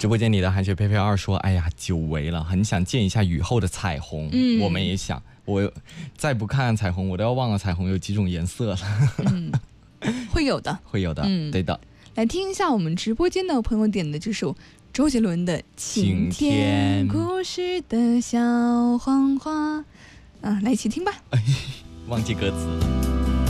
直播间里的韩雪佩佩二说，哎呀，久违了，很想见一下雨后的彩虹。我们也想，我再不看彩虹，我都要忘了彩虹有几种颜色了。 会有的， 会有的，对的。 来听一下我们直播间的朋友点的这首周杰伦的《晴天》，故事的小黄花。来一起听吧。 忘记歌词了。